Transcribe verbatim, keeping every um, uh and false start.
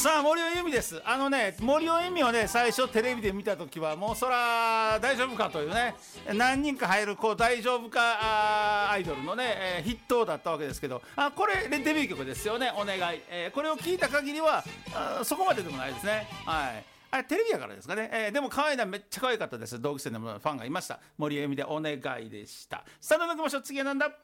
さあ森尾由美です。あのね森尾由美をね最初テレビで見た時はもうそら大丈夫かというね、何人か入るこう大丈夫かアイドルのね、えー、筆頭だったわけですけど、あこれデビュー曲ですよね、お願い、えー、これを聞いた限りはあそこまででもないですね。はい、あれテレビやからですかね、えー、でも可愛いな、めっちゃ可愛かったです。同期生のファンがいました。森尾由美でお願いでした。さあどんどん行きましょう。次はなんだ。